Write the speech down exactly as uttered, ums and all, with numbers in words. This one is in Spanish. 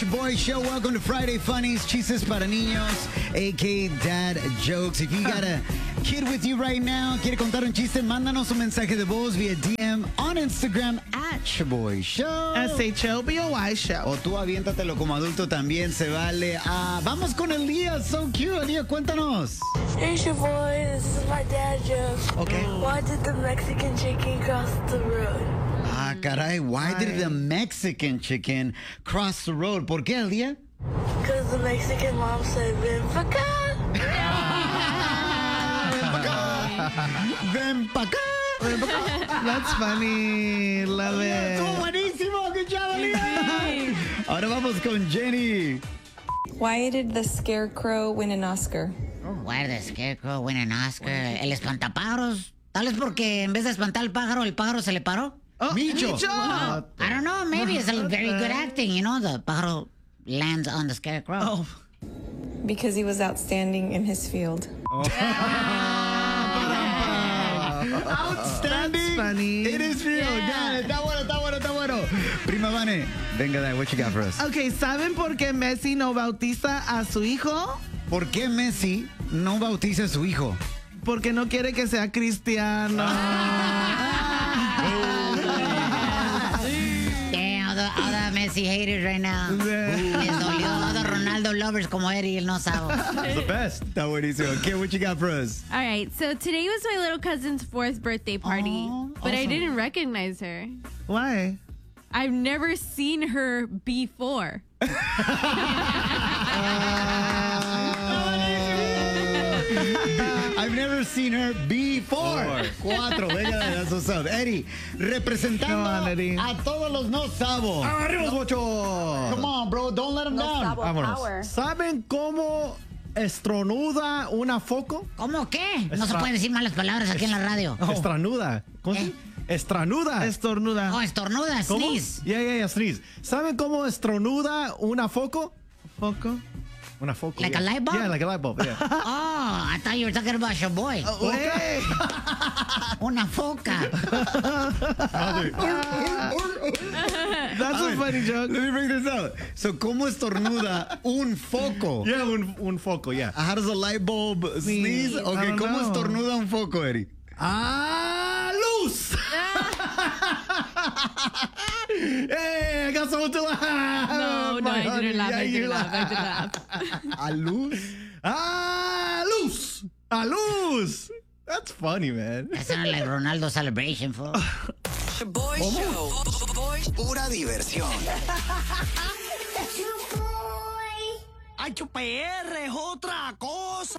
Boy Show, welcome to Friday Funnies, chistes para niños, aka Dad Jokes. If you got a kid with you right now, quiere contar un chiste, mándanos un mensaje de voz via D M on Instagram at Shaboy Show. S H O B O Y Show. O tú aviéntatelo como adulto también se vale. Ah, vamos con Elías, so cute. Elías, cuéntanos. Hey, Shaboy, this is my dad joke. Okay. Why did the Mexican chicken cross the road? Ah, caray, why did the Mexican chicken cross the road? ¿Por qué, Elías? Because the Mexican mom said, ven pa' acá. Ven pa' acá. That's funny. Love it. Estuvo buenísimo. Good job, Elías. Ahora vamos con Jenny. Why did the Scarecrow win an Oscar? Why did the Scarecrow win an Oscar? El espantapájaros. Tal vez porque en vez de espantar al pájaro, el pájaro se le paró. Oh, Micho. Micho. I don't know. Maybe it's a very good acting. You know, the pájaro lands on the Scarecrow. Oh. Because he was outstanding in his field. Outstanding. That's funny. It is real. Got it. Está bueno, está bueno, está bueno. Prima Vane, venga, dale, what you got for us? Ok, ¿saben por qué Messi no bautiza a su hijo? ¿Por qué Messi no bautiza a su hijo? Porque no quiere que sea cristiano. Damn, all the, all the Messi haters right now. Les dolió. All the Ronaldo lovers como Eddie, el no sabe. It's the best. Está buenísimo. Okay, what you got for us? All right, so today was my little cousin's fourth birthday party, Aw, but I awesome. didn't recognize her. Why? I've never seen her before. I've never seen her before. Cuatro, venga, that's what's up. Eddie, representando Come on, Eddie. a todos los no sabos. ¡Arriba, Bocho! Come on, bro, don't let them down. Vámonos. ¿Saben cómo estronuda una foco? ¿Cómo qué? No se Estra- pueden decir malas palabras aquí en la radio. Estranuda. ¿Cómo se ¿Eh? dice? Estranuda. Estornuda. Oh, estornuda, ¿Cómo? sneeze. Yeah, yeah, yeah, sneeze. ¿Saben cómo estronuda una foco? ¿Foco? Una foco. Like yeah. a light bulb? Yeah, like a light bulb, yeah. Oh, I thought you were talking about your boy. Hey. Una foca. That's a funny joke. Let me bring this out. So, ¿cómo estornuda un foco? Yeah, un, un foco, yeah. How does a light bulb sneeze? I Okay, don't ¿cómo know. estornuda un foco, Eddie? ¡Ah, luz! Hey, I got someone to laugh. No, no, My I honey. didn't laugh. Yeah, I you didn't laugh. I didn't laugh. ¿A luz? ¡Ah, luz! ¡A luz! That's funny, man. That sounded like Ronaldo celebration, fool. Boy Show. Boy, Pura diversión. Ay, P R es otra cosa.